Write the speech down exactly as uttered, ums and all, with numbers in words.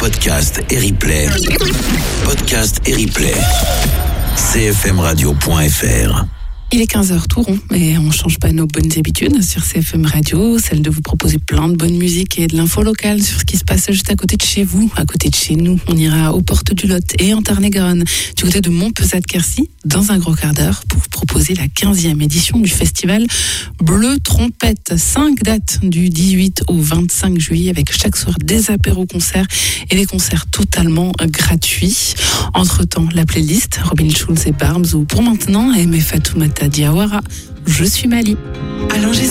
podcast et replay. Podcast et replay. c f m radio point f r. Il est quinze heures tout rond, mais on ne change pas nos bonnes habitudes sur C F M Radio, celle de vous proposer plein de bonne musique et de l'info locale sur ce qui se passe juste à côté de chez vous, à côté de chez nous. On ira aux portes du Lot et en Tarn-et-Garonne, du côté de Montpezat-Quercy, dans un gros quart d'heure, pour vous proposer la quinzième édition du festival Bleu Trompette. Cinq dates du dix-huit au vingt-cinq juillet, avec chaque soir des apéros-concerts et des concerts totalement gratuits. Entre-temps, la playlist, Robin Schulz et Barbs, ou pour maintenant, Aimé Fatoumata Diawara, Je suis Mali. Alors j'ai